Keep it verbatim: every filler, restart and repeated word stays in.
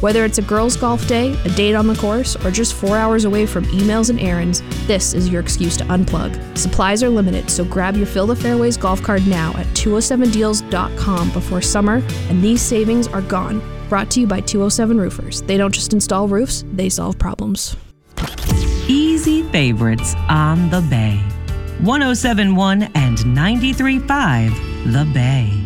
Whether it's a girls' golf day, a date on the course, or just four hours away from emails and errands, this is your excuse to unplug. Supplies are limited, so grab your Fill the Fairways golf card now at two oh seven deals dot com before summer, and these savings are gone. Brought to you by two oh seven Roofers. They don't just install roofs, they solve problems. Easy favorites on the Bay. one oh seven point one and ninety-three point five The Bay.